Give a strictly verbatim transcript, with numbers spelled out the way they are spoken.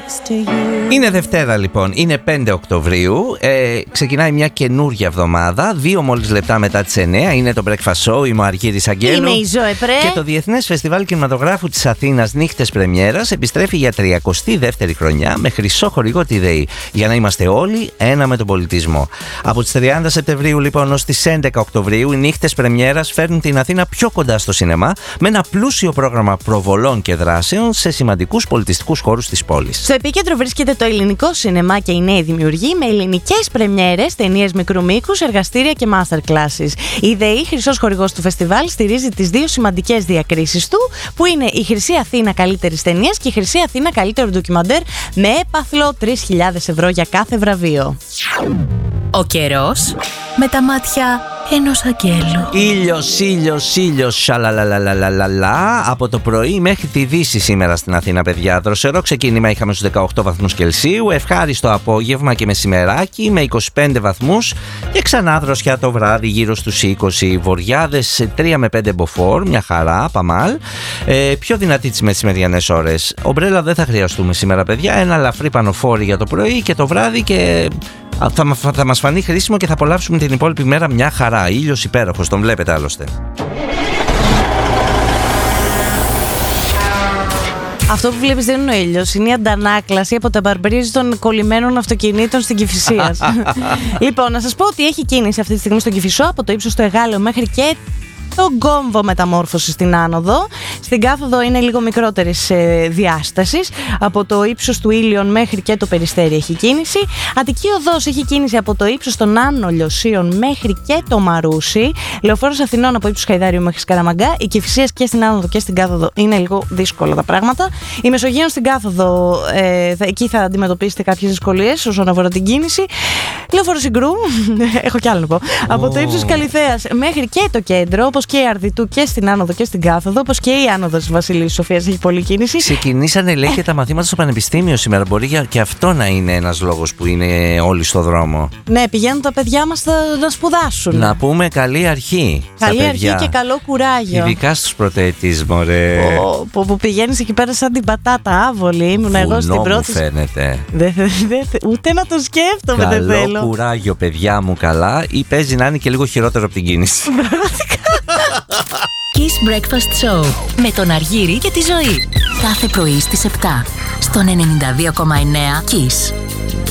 Είναι Δευτέρα λοιπόν, είναι πέντε Οκτωβρίου, ε, ξεκινάει μια καινούργια εβδομάδα, δύο μόλις λεπτά μετά τις εννιά, είναι το Breakfast Show, είμαι ο Αργύρης Αγγέλου. Είμαι η Ζωέ Πρέ. Και το Διεθνές Φεστιβάλ Κινηματογράφου της Αθήνας Νύχτες Πρεμιέρας επιστρέφει για τριακοστή δεύτερη χρονιά με χρυσό χορηγό τη ΔΕΗ, για να είμαστε όλοι ένα με τον πολιτισμό. Από τις τριάντα Σεπτεμβρίου λοιπόν ως τις έντεκα Οκτωβρίου οι Νύχτες Πρεμιέρας φέρνουν την Αθήνα πιο κοντά στο σινεμά με ένα πλούσιο πρόγραμμα προβολών και δράσεων σε σημαντικούς πολιτιστικούς χώρους της πόλης. Στο επίκεντρο βρίσκεται το ελληνικό σινεμά και οι νέοι δημιουργοί με ελληνικές πρεμιέρες, ταινίες μικρού μήκους, εργαστήρια και masterclasses. Η ΔΕΗ, χρυσός χορηγός του φεστιβάλ, στηρίζει τις δύο σημαντικές διακρίσεις του, που είναι η Χρυσή Αθήνα καλύτερης ταινίας και η Χρυσή Αθήνα καλύτερο ντοκιμαντέρ, με έπαθλο τρεις χιλιάδες ευρώ για κάθε βραβείο. Ο καιρός με τα μάτια ενός αγγέλου. Ήλιος, ήλιος, ήλιος, σαλαλαλαλαλαλα. Από το πρωί μέχρι τη δύση σήμερα στην Αθήνα, παιδιά. Δροσερό ξεκίνημα είχαμε στους δεκαοκτώ βαθμούς Κελσίου. Ευχάριστο απόγευμα και μεσημεράκι με είκοσι πέντε βαθμούς. Και ξανά δροσιά το βράδυ γύρω στους είκοσι. Βοριάδες τρία με πέντε μποφόρ, μια χαρά, παμάλ. Ε, πιο δυνατή τις μεσημεριανές ώρες. Ομπρέλα δεν θα χρειαστούμε σήμερα, παιδιά. Ένα ελαφρύ πανοφόρι για το πρωί και το βράδυ και. Θα, θα μας φανεί χρήσιμο και θα απολαύσουμε την υπόλοιπη μέρα μια χαρά. Ήλιος υπέροχος, τον βλέπετε άλλωστε. Αυτό που βλέπεις δεν είναι ο ήλιος, είναι η αντανάκλαση από τα μπαρμπρίζ των κολλημένων αυτοκινήτων στην Κηφισίας. Λοιπόν, να σας πω ότι έχει κίνηση αυτή τη στιγμή στον Κηφισό από το ύψος του Εγάλεου μέχρι και τον κόμβο μεταμόρφωση στην άνοδο. Στην κάθοδο είναι λίγο μικρότερης ε, διάστασης. Από το ύψος του Ήλιον μέχρι και το Περιστέρι έχει κίνηση. Αττική Οδός έχει κίνηση από το ύψος των Άνω Λιωσίων μέχρι και το Μαρούσι. Λεωφόρος Αθηνών από ύψος Χαϊδάριου μέχρι Σκαραμαγκά. Η Κηφισίας και στην άνοδο και στην κάθοδο είναι λίγο δύσκολα τα πράγματα. Η Μεσογείων στην κάθοδο, ε, θα, εκεί θα αντιμετωπίσετε κάποιες δυσκολίες όσον αφορά την κίνηση. Λεωφόρος Συγκρού, έχω κι άλλο να πω. Oh. Από το ύψος Καλιθέας μέχρι και το κέντρο, όπως και η Αρδιτού και στην άνοδο και στην κάθοδο, όπως και η άνοδος της Βασιλείας Σοφίας έχει πολλή κίνηση. Ξεκινήσανε, λέει, και τα μαθήματα στο Πανεπιστήμιο σήμερα. Μπορεί και αυτό να είναι ένας λόγος που είναι όλοι στο δρόμο. Ναι, πηγαίνουν τα παιδιά μας να σπουδάσουν. Να πούμε καλή αρχή. Καλή αρχή και καλό κουράγιο. Ειδικά στους πρωτοετής, μωρέ. Που, που πηγαίνεις εκεί πέρα σαν την πατάτα άβολη. Ήμουν εγώ στην πρώτη. Μου φαίνεται. Δε, δε, δε, ούτε να το σκέφτομαι, καλό δεν θέλω. Καλό κουράγιο, παιδιά μου, καλά. Ή παίζει να είναι και λίγο χειρότερο από την κίνηση. Kiss Breakfast Show με τον Αργύρη και τη Ζωή. Κάθε πρωί στις επτά στον ενενήντα δύο κόμμα εννέα Kiss.